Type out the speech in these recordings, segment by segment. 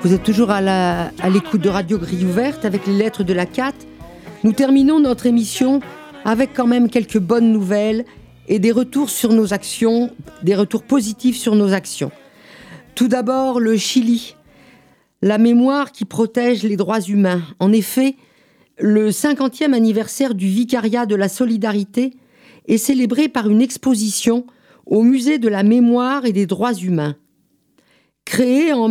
Vous êtes toujours à l'écoute de Radio Grille Ouverte avec les lettres de la CAT. Nous terminons notre émission avec quand même quelques bonnes nouvelles et des retours sur nos actions, des retours positifs sur nos actions. Tout d'abord, le Chili, la mémoire qui protège les droits humains. En effet, le 50e anniversaire du Vicariat de la Solidarité est célébré par une exposition au Musée de la Mémoire et des Droits Humains. Créé en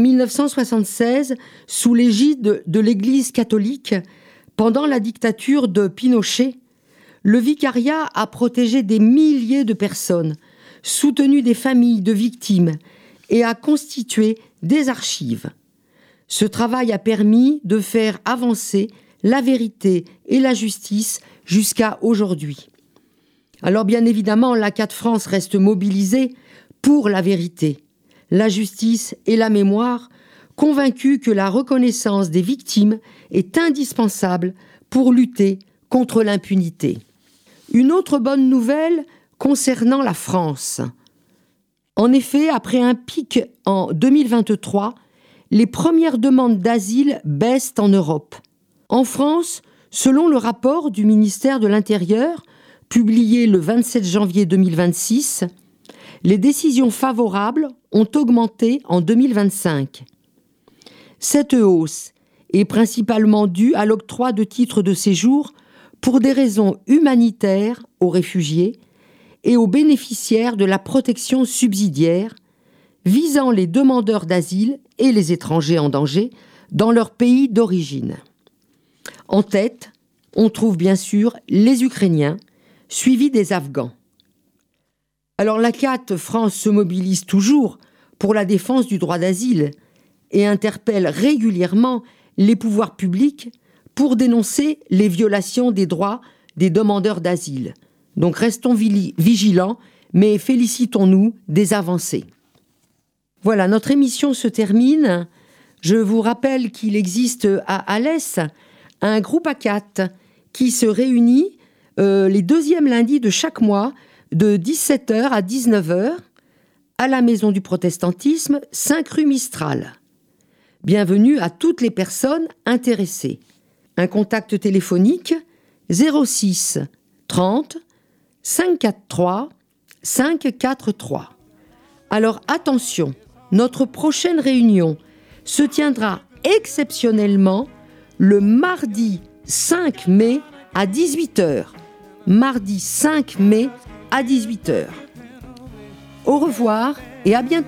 1976 sous l'égide de l'Église catholique, pendant la dictature de Pinochet, le Vicariat a protégé des milliers de personnes, soutenu des familles de victimes et a constitué des archives. Ce travail a permis de faire avancer la vérité et la justice jusqu'à aujourd'hui. Alors bien évidemment, la CAT France reste mobilisée pour la vérité, la justice et la mémoire, convaincue que la reconnaissance des victimes est indispensable pour lutter contre l'impunité. Une autre bonne nouvelle concernant la France. En effet, après un pic en 2023, les premières demandes d'asile baissent en Europe. En France, selon le rapport du ministère de l'Intérieur, publié le 27 janvier 2026, les décisions favorables ont augmenté en 2025. Cette hausse est principalement due à l'octroi de titres de séjour pour des raisons humanitaires aux réfugiés et aux bénéficiaires de la protection subsidiaire, visant les demandeurs d'asile et les étrangers en danger dans leur pays d'origine. En tête, on trouve bien sûr les Ukrainiens, suivis des Afghans. Alors la CAT France se mobilise toujours pour la défense du droit d'asile et interpelle régulièrement les pouvoirs publics pour dénoncer les violations des droits des demandeurs d'asile. Donc restons vigilants, mais félicitons-nous des avancées. Voilà, notre émission se termine. Je vous rappelle qu'il existe à Alès un groupe ACAT qui se réunit les deuxièmes lundis de chaque mois de 17h à 19h à la Maison du Protestantisme, 5 rue Mistral. Bienvenue à toutes les personnes intéressées. Un contact téléphonique 06 30 543 543. Alors attention, notre prochaine réunion se tiendra exceptionnellement le mardi 5 mai à 18h. Mardi 5 mai à 18h. Au revoir et à bientôt.